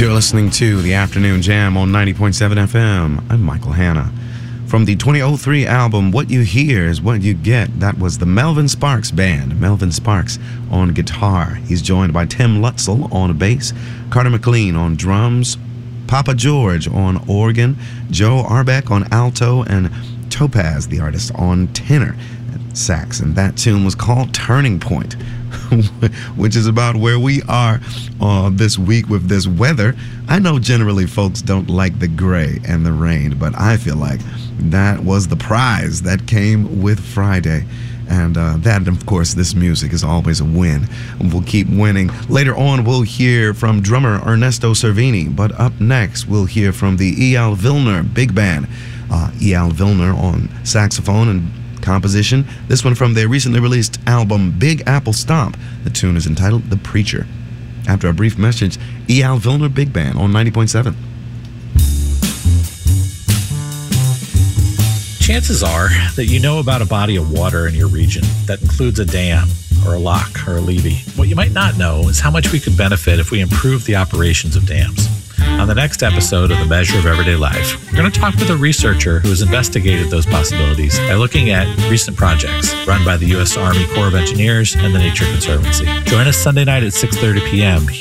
You're listening to the Afternoon Jam on 90.7 FM. I'm Michael Hanna. From the 2003 album, What You Hear Is What You Get, that was the Melvin Sparks Band. Melvin Sparks on guitar. He's joined by Tim Lutzel on bass, Carter McLean on drums, Papa George on organ, Joe Arbeck on alto, and Topaz, the artist, on tenor sax. And that tune was called Turning Point, which is about where we are this week with this weather. I know generally folks don't like the gray and the rain, but I feel like that was the prize that came with Friday. And that, of course, this music is always a win. We'll keep winning. Later on, we'll hear from drummer Ernesto Cervini. But up next, we'll hear from the Eyal Vilner Big Band. Eyal Vilner on saxophone and composition. This one from their recently released album, Big Apple Stomp. The tune is entitled The Preacher. After a brief message, Eyal Vilner Big Band on 90.7. Chances are that you know about a body of water in your region that includes a dam or a lock or a levee. What you might not know is how much we could benefit if we improve the operations of dams. On the next episode of The Measure of Everyday Life, we're going to talk with a researcher who has investigated those possibilities by looking at recent projects run by the U.S. Army Corps of Engineers and the Nature Conservancy. Join us Sunday night at 6:30 p.m.